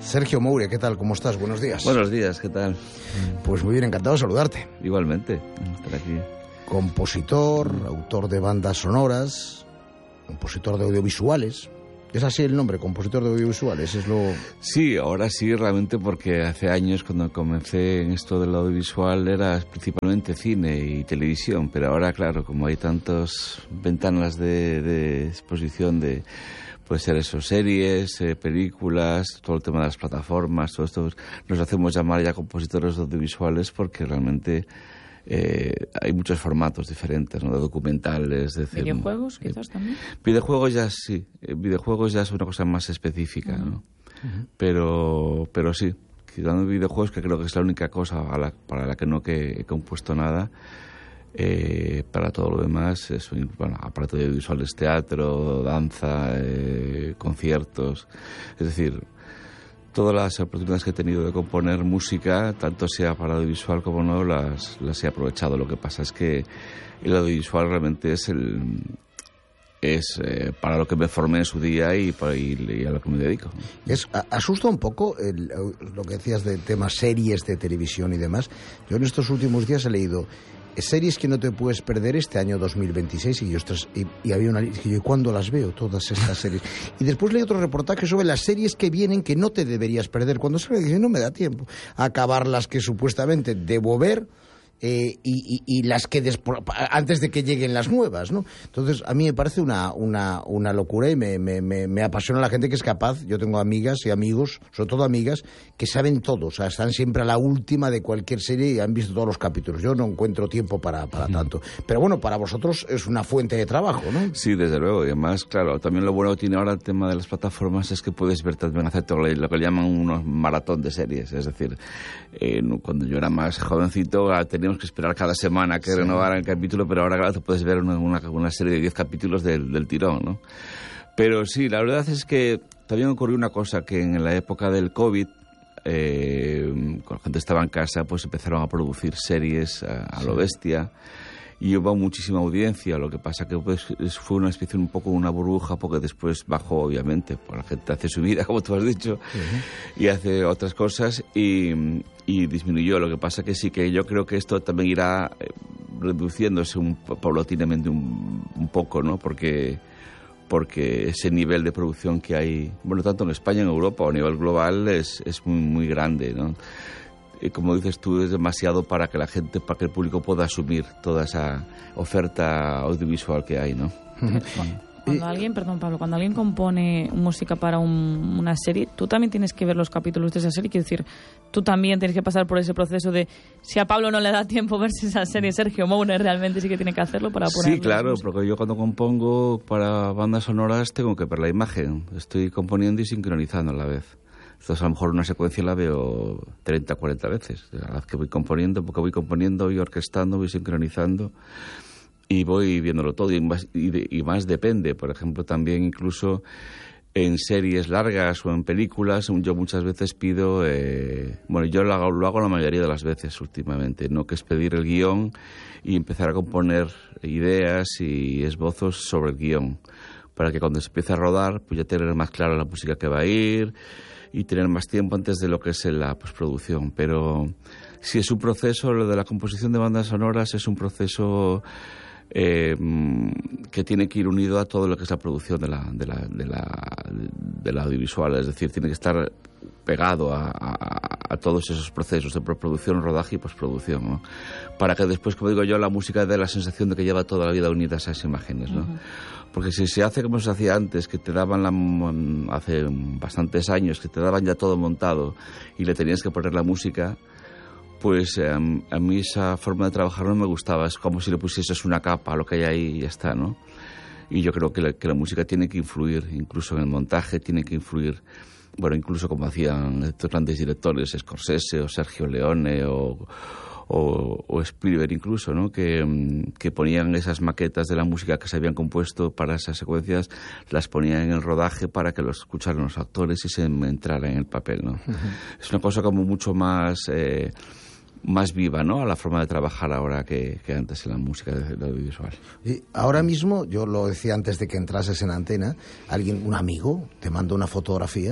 Sergio Moure, ¿qué tal? ¿Cómo estás? Buenos días. Buenos días, ¿qué tal? Pues muy bien, encantado de saludarte. Igualmente, estar aquí. Compositor, autor de bandas sonoras, compositor de audiovisuales. ¿Es así el nombre, compositor de audiovisuales? Es lo... Sí, ahora sí, realmente, porque hace años cuando comencé en esto del audiovisual era principalmente cine y televisión, pero ahora, claro, como hay tantas ventanas de exposición de... Puede ser eso, series, películas, todo el tema de las plataformas, todo esto, nos hacemos llamar ya compositores audiovisuales porque realmente hay muchos formatos diferentes, ¿no? De documentales, de videojuegos, quizás también. Videojuegos ya sí, videojuegos ya es una cosa más específica, ¿no? Pero sí, quitando videojuegos, que creo que es la única cosa para la que no he compuesto nada. Para todo lo demás, bueno, aparte de audiovisuales, teatro, danza, conciertos, es decir, todas las oportunidades que he tenido de componer música, tanto sea para audiovisual como no, las he aprovechado. Lo que pasa es que el audiovisual realmente es para lo que me formé en su día y a lo que me dedico. Asusta un poco lo que decías de temas series de televisión y demás. Yo en estos últimos días he leído series que no te puedes perder este año 2026 y había una lista, y ¿cuándo las veo todas estas series? Y después leí otro reportaje sobre las series que vienen que no te deberías perder. Cuando se dice, no me da tiempo a acabar las que supuestamente debo ver, y las que antes de que lleguen las nuevas, ¿no? Entonces a mí me parece una locura y me apasiona la gente que es capaz. Yo tengo amigas y amigos, sobre todo amigas, que saben todo, o sea, están siempre a la última de cualquier serie y han visto todos los capítulos. Yo no encuentro tiempo para tanto, pero bueno, para vosotros es una fuente de trabajo, ¿no? Sí, desde luego, y además, claro, también lo bueno que tiene ahora el tema de las plataformas es que puedes ver también, hacer todo lo que llaman unos maratón de series, es decir, cuando yo era más jovencito teníamos que esperar cada semana que renovaran el capítulo, pero ahora, claro, te puedes ver una serie de 10 capítulos del tirón, ¿no? Pero sí, la verdad es que también ocurrió una cosa, que en la época del COVID, cuando la gente estaba en casa, pues empezaron a producir series a lo bestia, y hubo muchísima audiencia. Lo que pasa que pues, fue una especie un poco una burbuja, porque después bajó, obviamente, pues la gente hace su vida, como tú has dicho, y hace otras cosas, y disminuyó. Lo que pasa que sí, que yo creo que esto también irá reduciéndose paulatinamente un poco, ¿no? Porque ese nivel de producción que hay, bueno, tanto en España, en Europa o a nivel global, es muy, muy grande, ¿no? Y como dices tú, es demasiado para que el público pueda asumir toda esa oferta audiovisual que hay, ¿no? Cuando alguien compone música para una serie, tú también tienes que ver los capítulos de esa serie. Quiero decir, tú también tienes que pasar por ese proceso de, si a Pablo no le da tiempo verse esa serie, Sergio Moure realmente sí que tiene que hacerlo para poner. Sí, claro, porque yo cuando compongo para bandas sonoras tengo que ver la imagen. Estoy componiendo y sincronizando a la vez. Entonces, a lo mejor una secuencia la veo 30, 40 veces. A la vez que voy componiendo, porque voy componiendo, voy orquestando, voy sincronizando y voy viéndolo todo. Y más depende. Por ejemplo, también incluso en series largas o en películas, yo muchas veces pido... yo lo hago la mayoría de las veces últimamente, ¿no? Que es pedir el guión y empezar a componer ideas y esbozos sobre el guión, para que cuando se empiece a rodar, pues ya tener más clara la música que va a ir y tener más tiempo antes de lo que es la postproducción. Pero sí, es un proceso, lo de la composición de bandas sonoras es un proceso que tiene que ir unido a todo lo que es la producción de la audiovisual, es decir, tiene que estar pegado a todos esos procesos de preproducción, rodaje y postproducción, ¿no? Para que después, como digo yo, la música dé la sensación de que lleva toda la vida unida a esas imágenes, ¿no? Porque si se hace como se hacía antes, que te daban hace bastantes años, que te daban ya todo montado y le tenías que poner la música, pues a mí esa forma de trabajar no me gustaba. Es como si le pusieses una capa a lo que hay ahí y ya está, ¿no? Y yo creo que la música tiene que influir, incluso en el montaje, tiene que influir, bueno, incluso como hacían estos grandes directores, Scorsese o Sergio Leone o Spielberg incluso, ¿no? Que ponían esas maquetas de la música que se habían compuesto para esas secuencias, las ponían en el rodaje para que lo escucharan los actores y se entraran en el papel, ¿no? Es una cosa como mucho más viva, ¿no? A la forma de trabajar ahora que antes en la música de audiovisual. Y ahora mismo, yo lo decía antes de que entrases en antena, un amigo te manda una fotografía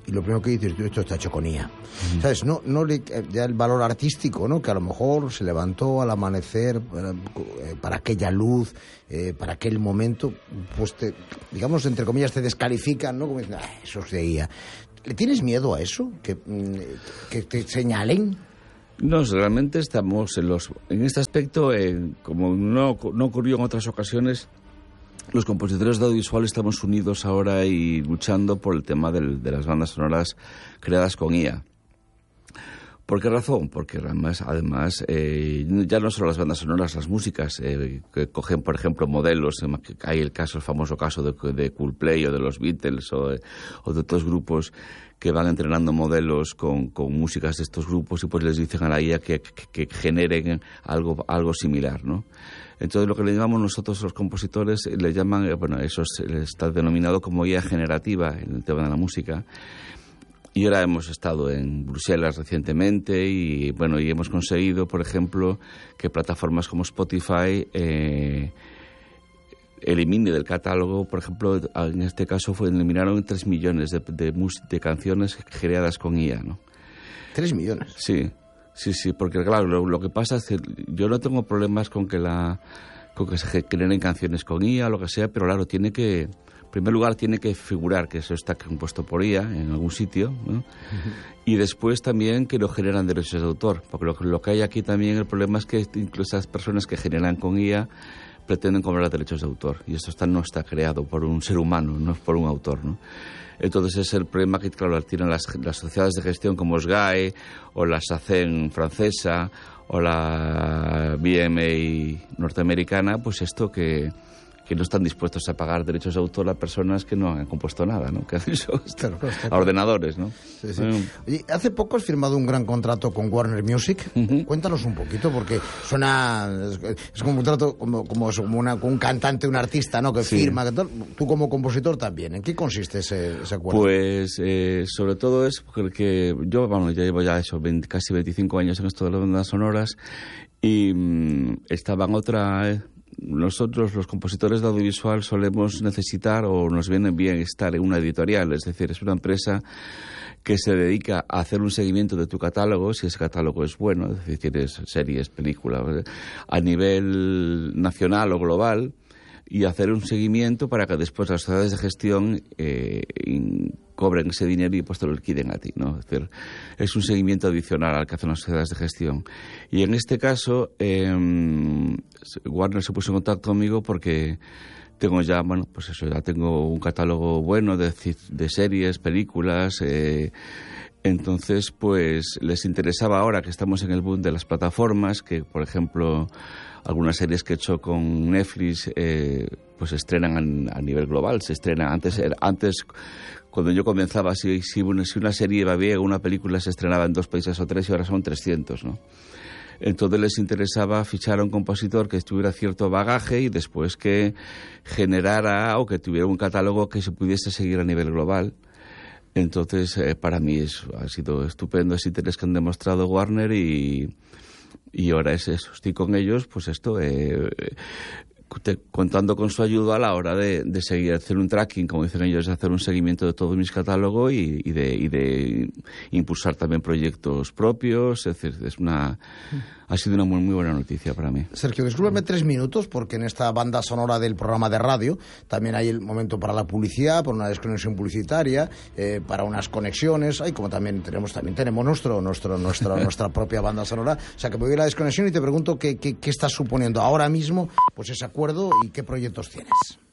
y lo primero que dices, esto está hecho con IA. ¿Sabes? Ya el valor artístico, ¿no? Que a lo mejor se levantó al amanecer para aquella luz, para aquel momento, pues digamos, entre comillas, te descalifican, ¿no? Como dicen, eso es de IA. ¿Le tienes miedo a eso? ¿Que te señalen? No, realmente estamos en este aspecto, como no ocurrió en otras ocasiones, los compositores de audiovisual estamos unidos ahora y luchando por el tema de las bandas sonoras creadas con IA. ¿Por qué razón? Porque además ya no solo las bandas sonoras, las músicas, que cogen, por ejemplo, modelos, hay el famoso caso de Coldplay o de los Beatles o de otros grupos que van entrenando modelos con músicas de estos grupos y pues les dicen a la IA que generen algo similar, ¿no? Entonces lo que le llamamos nosotros los compositores, le llaman, eso está denominado como IA generativa en el tema de la música. Y ahora hemos estado en Bruselas recientemente y hemos conseguido, por ejemplo, que plataformas como Spotify elimine del catálogo, por ejemplo, en este caso eliminaron 3 millones de canciones creadas con IA, ¿no? 3 millones. Sí, porque claro, lo que pasa es que yo no tengo problemas con que se generen canciones con IA o lo que sea, pero claro, en primer lugar tiene que figurar que eso está compuesto por IA en algún sitio, ¿no? Uh-huh. Y después también que no generan derechos de autor, porque lo que hay aquí también, el problema es que incluso esas personas que generan con IA pretenden cobrar derechos de autor, y esto no está creado por un ser humano, no es por un autor, ¿no? Entonces es el problema que, claro, tienen las sociedades de gestión como SGAE o la SACEN francesa o la BMA norteamericana, pues esto que no están dispuestos a pagar derechos de autor a personas que no han compuesto nada, ¿no? Que han hecho a ordenadores, ¿no? Sí. Oye, hace poco has firmado un gran contrato con Warner Music. Uh-huh. Cuéntanos un poquito, porque es como un contrato como un cantante, un artista, ¿no? Que firma. Tú como compositor también. ¿En qué consiste ese acuerdo? Pues sobre todo es porque yo ya llevo casi 25 años en esto de las bandas sonoras y estaban nosotros, los compositores de audiovisual, solemos necesitar o nos viene bien estar en una editorial, es decir, es una empresa que se dedica a hacer un seguimiento de tu catálogo, si ese catálogo es bueno, es decir, tienes series, películas, a nivel nacional o global, y hacer un seguimiento para que después las sociedades de gestión cobren ese dinero y pues te lo liquiden a ti, ¿no? Es decir, es un seguimiento adicional al que hacen las sociedades de gestión. Y en este caso, Warner se puso en contacto conmigo porque tengo ya, ya tengo un catálogo bueno de series, películas. Entonces, pues les interesaba ahora que estamos en el boom de las plataformas, que por ejemplo algunas series que he hecho con Netflix pues se estrenan a nivel global, se estrenan antes cuando yo comenzaba, si una serie iba bien, una película se estrenaba en 2 países o 3 y ahora son 300, ¿no? Entonces les interesaba fichar a un compositor que tuviera cierto bagaje y después que generara o que tuviera un catálogo que se pudiese seguir a nivel global. Entonces para mí ha sido estupendo ese interés que han demostrado Warner y ahora es eso, estoy con ellos, pues contando con su ayuda a la hora de seguir, hacer un tracking, como dicen ellos, hacer un seguimiento de todo mi catálogo y de impulsar también proyectos propios. Es decir, ha sido una muy buena noticia para mí. Sergio, discúlpame 3 minutos, porque en esta banda sonora del programa de radio también hay el momento para la publicidad, para una desconexión publicitaria, para unas conexiones, como también tenemos nuestra propia banda sonora. O sea, que voy a ir a la desconexión y te pregunto qué estás suponiendo ahora mismo, pues ese acuerdo y qué proyectos tienes.